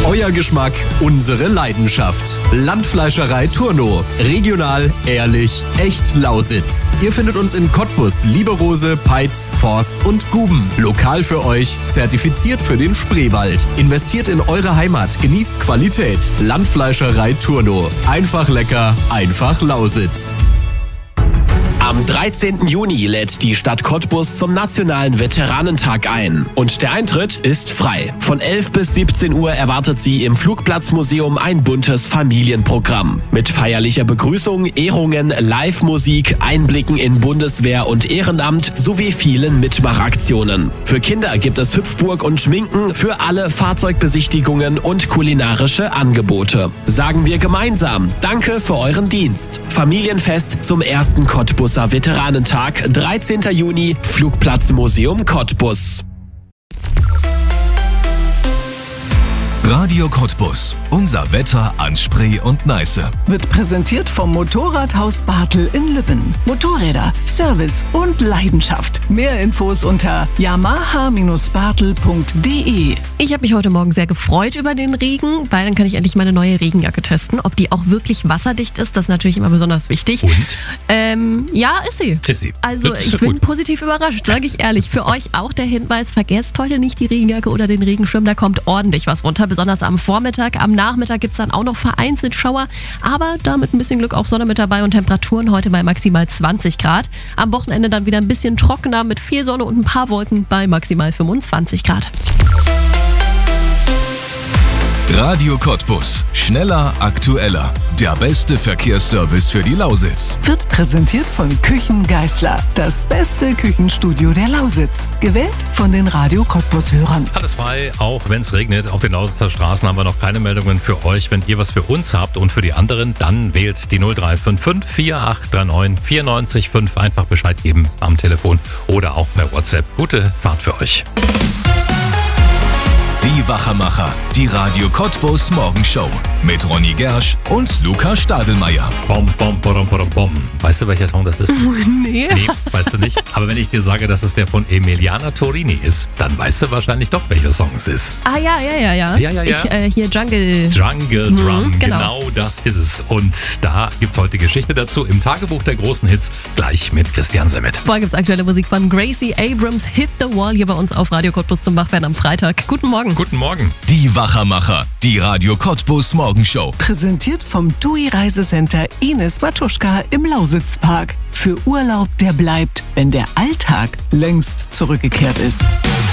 Euer Geschmack, unsere Leidenschaft. Landfleischerei Turno. Regional, ehrlich, echt Lausitz. Ihr findet uns in Cottbus, Lieberose, Peitz, Forst und Guben. Lokal für euch, zertifiziert für den Spreewald. Investiert in eure Heimat, genießt Qualität. Landfleischerei Turno. Einfach lecker, einfach Lausitz. Am 13. Juni lädt die Stadt Cottbus zum Nationalen Veteranentag ein. Und der Eintritt ist frei. Von 11 bis 17 Uhr erwartet Sie im Flugplatzmuseum ein buntes Familienprogramm. Mit feierlicher Begrüßung, Ehrungen, Live-Musik, Einblicken in Bundeswehr und Ehrenamt sowie vielen Mitmachaktionen. Für Kinder gibt es Hüpfburg und Schminken, für alle Fahrzeugbesichtigungen und kulinarische Angebote. Sagen wir gemeinsam Danke für euren Dienst. Familienfest zum ersten Cottbuser Veteranentag, 13. Juni, Flugplatzmuseum Cottbus. Radio Cottbus. Unser Wetter an Spree und Neiße. Wird präsentiert vom Motorradhaus Bartel in Lübben. Motorräder, Service und Leidenschaft. Mehr Infos unter yamaha-bartel.de. Ich habe mich heute Morgen sehr gefreut über den Regen, weil dann kann ich endlich meine neue Regenjacke testen. Ob die auch wirklich wasserdicht ist, das ist natürlich immer besonders wichtig. Und? Ja, ist sie. Ist sie. Also Ist ich bin gut. positiv überrascht, sage ich ehrlich. Für euch auch der Hinweis, vergesst heute nicht die Regenjacke oder den Regenschirm, da kommt ordentlich was runter. Besonders am Vormittag, am Nachmittag gibt es dann auch noch vereinzelt Schauer, aber da mit ein bisschen Glück auch Sonne mit dabei und Temperaturen heute bei maximal 20 Grad. Am Wochenende dann wieder ein bisschen trockener mit viel Sonne und ein paar Wolken bei maximal 25 Grad. Radio Cottbus. Schneller, aktueller. Der beste Verkehrsservice für die Lausitz. Wird präsentiert von Küchen Geißler. Das beste Küchenstudio der Lausitz. Gewählt von den Radio Cottbus-Hörern. Alles frei, auch wenn es regnet. Auf den Lausitzer Straßen haben wir noch keine Meldungen für euch. Wenn ihr was für uns habt und für die anderen, dann wählt die 0355 4839 94,5. Einfach Bescheid geben am Telefon oder auch per WhatsApp. Gute Fahrt für euch. Die Wachermacher. Die Radio Cottbus Morgenshow. Mit Ronny Gersch und Luca Stadelmeier. Bom, bom, bom, bom, bom. Weißt du, welcher Song das ist? Nee. Nee, weißt du nicht. Aber wenn ich dir sage, dass es der von Emiliana Torini ist, dann weißt du wahrscheinlich doch, welcher Song es ist. Ah, ja. Ja. Ich, hier Jungle. Jungle Drum, genau. genau das ist es. Und da gibt's heute die Geschichte dazu im Tagebuch der großen Hits, gleich mit Christian Semmet. Vorher gibt's aktuelle Musik von Gracie Abrams, Hit the Wall, hier bei uns auf Radio Cottbus zum Wachwerden am Freitag. Guten Morgen. Guten Morgen. Die Wachermacher. Die Radio Cottbus Morgenshow. Präsentiert vom TUI Reisecenter Ines Matuschka im Lausitzpark. Für Urlaub, der bleibt, wenn der Alltag längst zurückgekehrt ist.